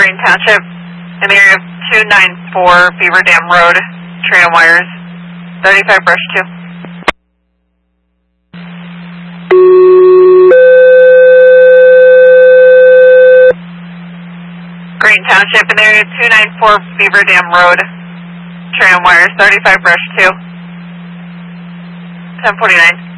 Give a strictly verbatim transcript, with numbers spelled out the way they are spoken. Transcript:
Green Township, in the area of two ninety-four Beaver Dam Road, tree and wires, thirty-five brush two. Green Township, in the area of two ninety-four Beaver Dam Road, tree and wires, thirty-five brush two, ten forty-nine.